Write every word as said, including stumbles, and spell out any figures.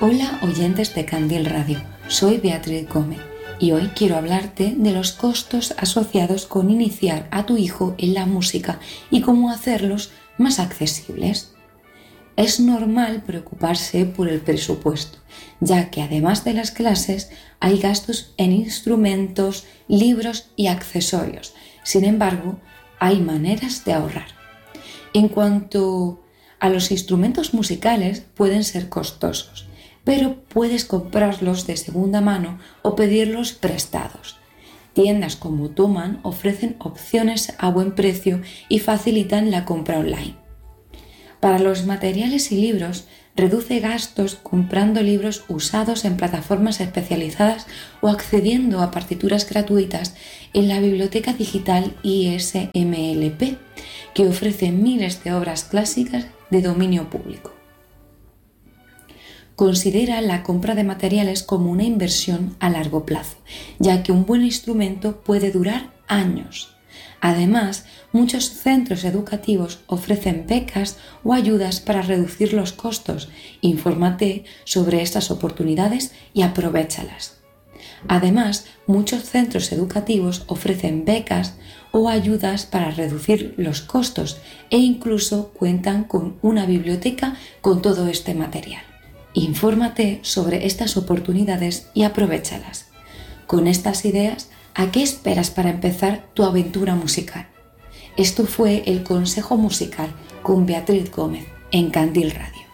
Hola oyentes de Candil Radio, soy Beatriz Gómez y hoy quiero hablarte de los costos asociados con iniciar a tu hijo en la música y cómo hacerlos más accesibles. Es normal preocuparse por el presupuesto, ya que además de las clases hay gastos en instrumentos, libros y accesorios. Sin embargo, hay maneras de ahorrar. En cuanto a los instrumentos musicales, pueden ser costosos, pero puedes comprarlos de segunda mano o pedirlos prestados. Tiendas como Thomann ofrecen opciones a buen precio y facilitan la compra online. Para los materiales y libros, reduce gastos comprando libros usados en plataformas especializadas o accediendo a partituras gratuitas en la biblioteca digital I S M L P, que ofrece miles de obras clásicas de dominio público. Considera la compra de materiales como una inversión a largo plazo, ya que un buen instrumento puede durar años. Además, muchos centros educativos ofrecen becas o ayudas para reducir los costos. Infórmate sobre estas oportunidades y aprovéchalas. Además, muchos centros educativos ofrecen becas o ayudas para reducir los costos e incluso cuentan con una biblioteca con todo este material. Infórmate sobre estas oportunidades y aprovéchalas. Con estas ideas, ¿a qué esperas para empezar tu aventura musical? Esto fue el Consejo Musical con Beatriz Gómez en Candil Radio.